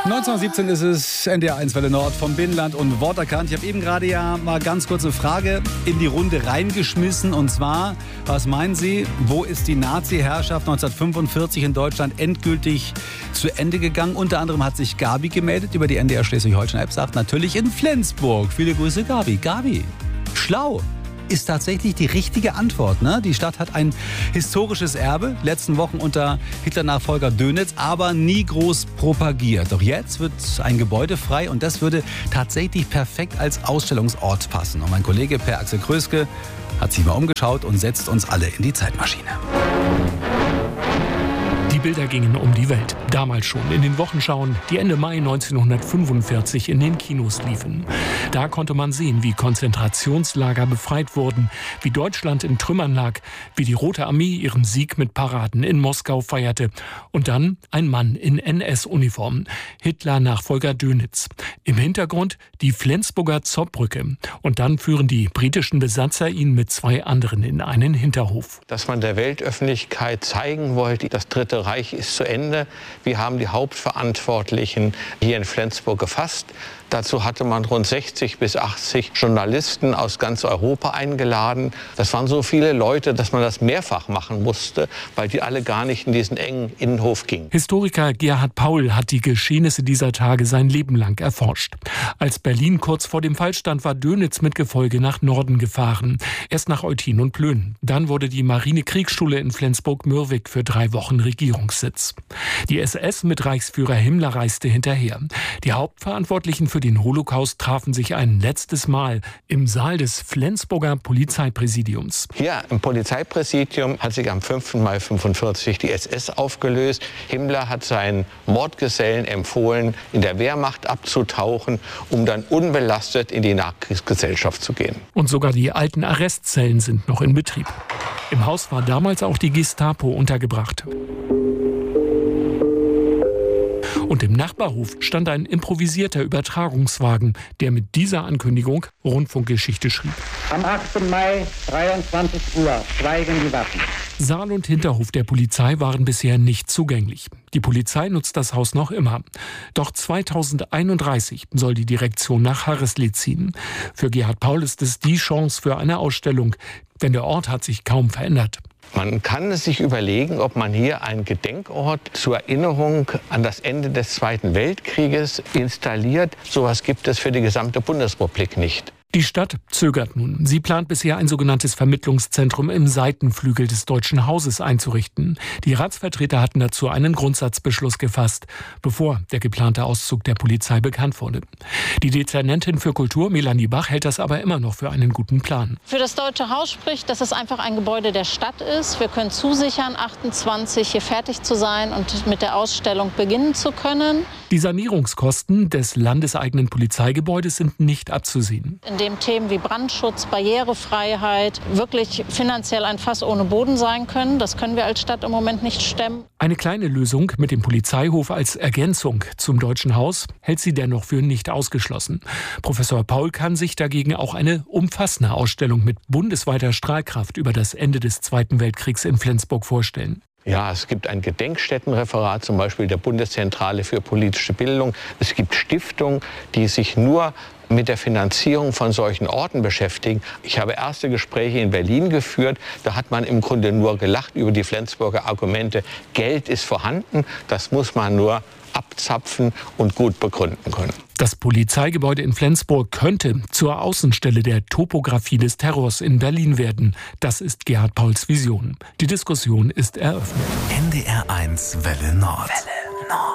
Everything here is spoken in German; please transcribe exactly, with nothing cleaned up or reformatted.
neunzehn Uhr siebzehn ist es, N D R eins Welle Nord vom Binnenland und Worterkant. Ich habe eben gerade ja mal ganz kurz eine Frage in die Runde reingeschmissen. Und zwar, was meinen Sie, wo ist die Nazi-Herrschaft neunzehnhundertfünfundvierzig in Deutschland endgültig zu Ende gegangen? Unter anderem hat sich Gabi gemeldet über die N D R Schleswig-Holstein-App, sagt natürlich in Flensburg. Viele Grüße, Gabi. Gabi, schlau. Ist tatsächlich die richtige Antwort. Ne? Die Stadt hat ein historisches Erbe, letzten Wochen unter Hitler-Nachfolger Dönitz, aber nie groß propagiert. Doch jetzt wird ein Gebäude frei und das würde tatsächlich perfekt als Ausstellungsort passen. Und mein Kollege Per Axel Kröske hat sich mal umgeschaut und setzt uns alle in die Zeitmaschine. Die Bilder gingen um die Welt. Damals schon in den Wochenschauen, die Ende Mai neunzehnhundertfünfundvierzig in den Kinos liefen. Da konnte man sehen, wie Konzentrationslager befreit wurden, wie Deutschland in Trümmern lag, wie die Rote Armee ihren Sieg mit Paraden in Moskau feierte. Und dann ein Mann in N S-Uniform, Hitler-Nachfolger Dönitz. Im Hintergrund die Flensburger Zollbrücke. Und dann führen die britischen Besatzer ihn mit zwei anderen in einen Hinterhof. Dass man der Weltöffentlichkeit zeigen wollte, das Dritte Reich ist zu Ende. Wir haben die Hauptverantwortlichen hier in Flensburg gefasst. Dazu hatte man rund sechzig bis achtzig Journalisten aus ganz Europa eingeladen. Das waren so viele Leute, dass man das mehrfach machen musste, weil die alle gar nicht in diesen engen Innenhof gingen. Historiker Gerhard Paul hat die Geschehnisse dieser Tage sein Leben lang erforscht. Als Berlin kurz vor dem Fall stand, war Dönitz mit Gefolge nach Norden gefahren. Erst nach Eutin und Plön. Dann wurde die Marinekriegsschule in Flensburg-Mürwik für drei Wochen Regierungssitz. Die S S mit Reichsführer Himmler reiste hinterher. Die Hauptverantwortlichen für den Holocaust trafen sich ein letztes Mal im Saal des Flensburger Polizeipräsidiums. Hier im Polizeipräsidium hat sich am fünften Mai neunzehnhundertfünfundvierzig die S S aufgelöst. Himmler hat seinen Mordgesellen empfohlen, in der Wehrmacht abzutauchen, um dann unbelastet in die Nachkriegsgesellschaft zu gehen. Und sogar die alten Arrestzellen sind noch in Betrieb. Im Haus war damals auch die Gestapo untergebracht. Und im Nachbarhof stand ein improvisierter Übertragungswagen, der mit dieser Ankündigung Rundfunkgeschichte schrieb. Am achten Mai, dreiundzwanzig Uhr, schweigen die Waffen. Saal und Hinterhof der Polizei waren bisher nicht zugänglich. Die Polizei nutzt das Haus noch immer. Doch zweitausendeinunddreißig soll die Direktion nach Harresli ziehen. Für Gerhard Paul ist es die Chance für eine Ausstellung, denn der Ort hat sich kaum verändert. Man kann sich überlegen, ob man hier einen Gedenkort zur Erinnerung an das Ende des Zweiten Weltkrieges installiert. Sowas gibt es für die gesamte Bundesrepublik nicht. Die Stadt zögert nun. Sie plant bisher ein sogenanntes Vermittlungszentrum im Seitenflügel des Deutschen Hauses einzurichten. Die Ratsvertreter hatten dazu einen Grundsatzbeschluss gefasst, bevor der geplante Auszug der Polizei bekannt wurde. Die Dezernentin für Kultur, Melanie Bach, hält das aber immer noch für einen guten Plan. Für das Deutsche Haus spricht, dass es einfach ein Gebäude der Stadt ist. Wir können zusichern, achtundzwanzig hier fertig zu sein und mit der Ausstellung beginnen zu können. Die Sanierungskosten des landeseigenen Polizeigebäudes sind nicht abzusehen. In dem Themen wie Brandschutz, Barrierefreiheit wirklich finanziell ein Fass ohne Boden sein können. Das können wir als Stadt im Moment nicht stemmen. Eine kleine Lösung mit dem Polizeihof als Ergänzung zum Deutschen Haus hält sie dennoch für nicht ausgeschlossen. Professor Paul kann sich dagegen auch eine umfassende Ausstellung mit bundesweiter Strahlkraft über das Ende des Zweiten Weltkriegs in Flensburg vorstellen. Ja, es gibt ein Gedenkstättenreferat, zum Beispiel der Bundeszentrale für politische Bildung. Es gibt Stiftungen, die sich nur mit der Finanzierung von solchen Orten beschäftigen. Ich habe erste Gespräche in Berlin geführt. Da hat man im Grunde nur gelacht über die Flensburger Argumente. Geld ist vorhanden, das muss man nur abzapfen und gut begründen können. Das Polizeigebäude in Flensburg könnte zur Außenstelle der Topographie des Terrors in Berlin werden. Das ist Gerhard Pauls Vision. Die Diskussion ist eröffnet. N D R eins Welle Nord. Welle.